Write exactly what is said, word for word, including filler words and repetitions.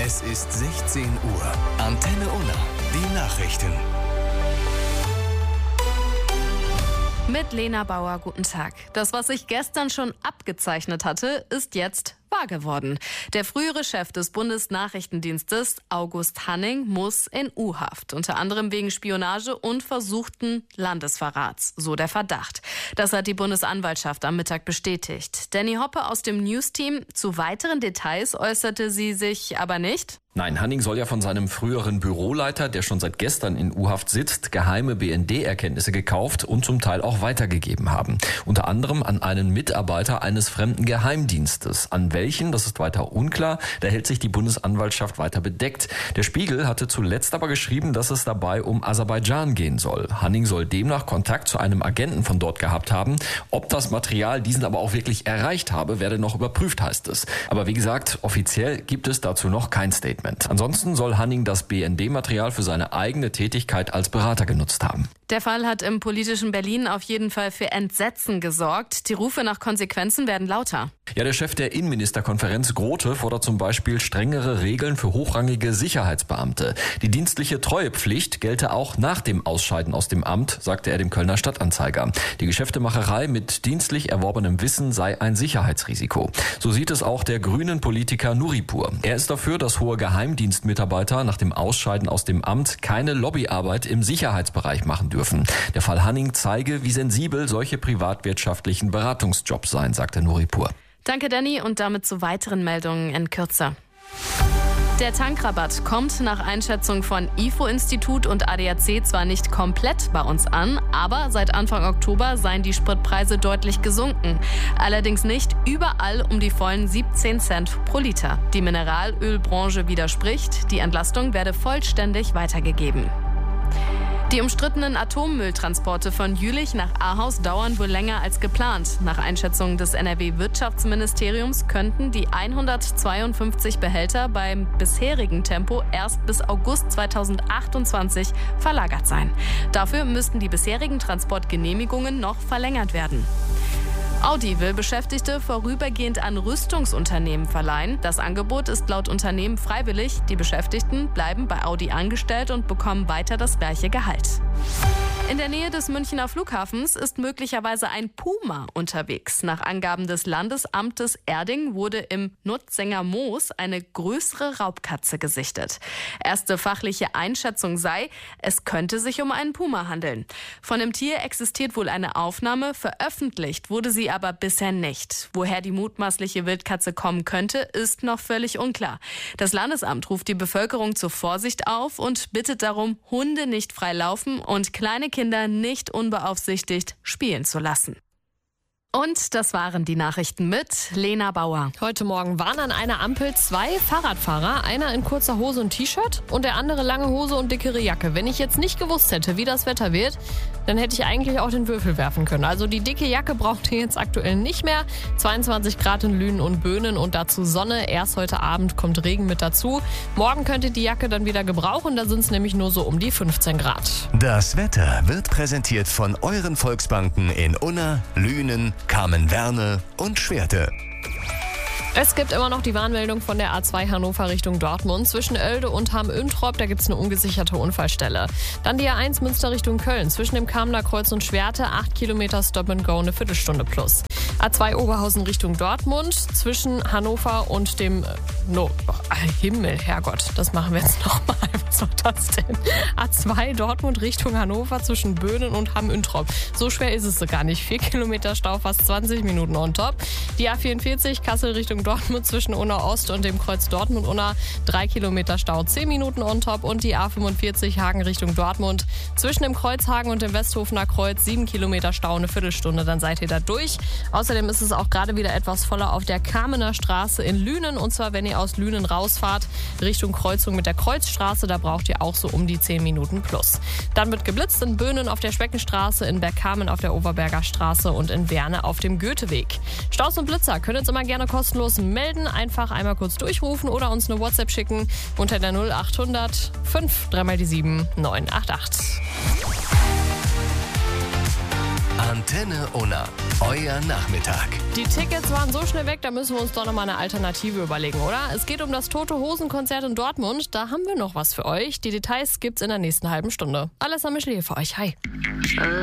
Es ist sechzehn Uhr. Antenne Unna. Die Nachrichten. Mit Lena Bauer, guten Tag. Das, was sich gestern schon abgezeichnet hatte, ist jetzt wahr geworden. Der frühere Chef des Bundesnachrichtendienstes, August Hanning, muss in U-Haft. Unter anderem wegen Spionage und versuchten Landesverrats, so der Verdacht. Das hat die Bundesanwaltschaft am Mittag bestätigt. Danny Hoppe aus dem News-Team. Zu weiteren Details äußerte sie sich aber nicht. Nein, Hanning soll ja von seinem früheren Büroleiter, der schon seit gestern in U-Haft sitzt, geheime B N D-Erkenntnisse gekauft und zum Teil auch weitergegeben haben. Unter anderem an einen Mitarbeiter eines fremden Geheimdienstes. An welchen, das ist weiter unklar, da hält sich die Bundesanwaltschaft weiter bedeckt. Der Spiegel hatte zuletzt aber geschrieben, dass es dabei um Aserbaidschan gehen soll. Hanning soll demnach Kontakt zu einem Agenten von dort gehabt haben. Ob das Material diesen aber auch wirklich erreicht habe, werde noch überprüft, heißt es. Aber wie gesagt, offiziell gibt es dazu noch kein Statement. Ansonsten soll Hanning das B N D-Material für seine eigene Tätigkeit als Berater genutzt haben. Der Fall hat im politischen Berlin auf jeden Fall für Entsetzen gesorgt. Die Rufe nach Konsequenzen werden lauter. Ja, der Chef der Innenministerkonferenz Grote fordert zum Beispiel strengere Regeln für hochrangige Sicherheitsbeamte. Die dienstliche Treuepflicht gelte auch nach dem Ausscheiden aus dem Amt, sagte er dem Kölner Stadtanzeiger. Die Geschäftemacherei mit dienstlich erworbenem Wissen sei ein Sicherheitsrisiko. So sieht es auch der grünen Politiker Nuripur. Er ist dafür, dass hohe Geheimdienstmitarbeiter nach dem Ausscheiden aus dem Amt keine Lobbyarbeit im Sicherheitsbereich machen dürfen. Der Fall Hanning zeige, wie sensibel solche privatwirtschaftlichen Beratungsjobs seien, sagte Nuripur. Danke, Danny, und damit zu weiteren Meldungen in Kürze. Der Tankrabatt kommt nach Einschätzung von I F O-Institut und A D A C zwar nicht komplett bei uns an, aber seit Anfang Oktober seien die Spritpreise deutlich gesunken. Allerdings nicht überall um die vollen siebzehn Cent pro Liter. Die Mineralölbranche widerspricht, die Entlastung werde vollständig weitergegeben. Die umstrittenen Atommülltransporte von Jülich nach Ahaus dauern wohl länger als geplant. Nach Einschätzung des N R W-Wirtschaftsministeriums könnten die hundertzweiundfünfzig Behälter beim bisherigen Tempo erst bis August zweitausendachtundzwanzig verlagert sein. Dafür müssten die bisherigen Transportgenehmigungen noch verlängert werden. Audi will Beschäftigte vorübergehend an Rüstungsunternehmen verleihen. Das Angebot ist laut Unternehmen freiwillig. Die Beschäftigten bleiben bei Audi angestellt und bekommen weiter das gleiche Gehalt. In der Nähe des Münchner Flughafens ist möglicherweise ein Puma unterwegs. Nach Angaben des Landesamtes Erding wurde im Nutzinger Moos eine größere Raubkatze gesichtet. Erste fachliche Einschätzung sei, es könnte sich um einen Puma handeln. Von dem Tier existiert wohl eine Aufnahme, veröffentlicht wurde sie aber bisher nicht. Woher die mutmaßliche Wildkatze kommen könnte, ist noch völlig unklar. Das Landesamt ruft die Bevölkerung zur Vorsicht auf und bittet darum, Hunde nicht frei laufen und kleine Kinder nicht unbeaufsichtigt spielen zu lassen. Und das waren die Nachrichten mit Lena Bauer. Heute Morgen waren an einer Ampel zwei Fahrradfahrer, einer in kurzer Hose und T-Shirt und der andere lange Hose und dickere Jacke. Wenn ich jetzt nicht gewusst hätte, wie das Wetter wird, dann hätte ich eigentlich auch den Würfel werfen können. Also die dicke Jacke braucht ihr jetzt aktuell nicht mehr. zweiundzwanzig Grad in Lünen und Böhnen und dazu Sonne. Erst heute Abend kommt Regen mit dazu. Morgen könnt ihr die Jacke dann wieder gebrauchen, da sind es nämlich nur so um die fünfzehn Grad. Das Wetter wird präsentiert von euren Volksbanken in Unna, Lünen, Kamen-Werne und Schwerte. Es gibt immer noch die Warnmeldung von der A zwei Hannover Richtung Dortmund. Zwischen Oelde und Hamm-Üntrop, da gibt es eine ungesicherte Unfallstelle. Dann die A eins Münster Richtung Köln. Zwischen dem Kamener Kreuz und Schwerte, acht Kilometer Stop and Go, eine Viertelstunde plus. A zwei Oberhausen Richtung Dortmund. Zwischen Hannover und dem... Äh, no, oh, Himmel, Herrgott, das machen wir jetzt nochmal. Was war das denn? A zwei Dortmund Richtung Hannover zwischen Böhnen und Hamm-Üntrop. So schwer ist es gar nicht. Vier Kilometer Stau, fast zwanzig Minuten on top. Die A vierundvierzig Kassel Richtung Dortmund zwischen Unna Ost und dem Kreuz Dortmund-Unna. Drei Kilometer Stau, zehn Minuten on top. Und die A fünfundvierzig Hagen Richtung Dortmund. Zwischen dem Kreuz Hagen und dem Westhofener Kreuz sieben Kilometer Stau, eine Viertelstunde. Dann seid ihr da durch. Außerdem ist es auch gerade wieder etwas voller auf der Kamener Straße in Lünen. Und zwar, wenn ihr aus Lünen rausfahrt, Richtung Kreuzung mit der Kreuzstraße. Da braucht ihr auch so um die zehn Minuten plus. Dann wird geblitzt in Böhnen auf der Speckenstraße, in Bergkamen auf der Oberberger Straße und in Werne auf dem Goetheweg. Staus und Blitzer könnt ihr uns immer gerne kostenlos melden. Einfach einmal kurz durchrufen oder uns eine WhatsApp schicken unter der null acht hundert fünf drei mal die sieben neun acht acht. Antenne Unna, euer Nachmittag. Die Tickets waren so schnell weg, da müssen wir uns doch nochmal eine Alternative überlegen, oder? Es geht um das Tote Hosen-Konzert in Dortmund. Da haben wir noch was für euch. Die Details gibt's in der nächsten halben Stunde. Alessa Mischel hier für euch. Hi.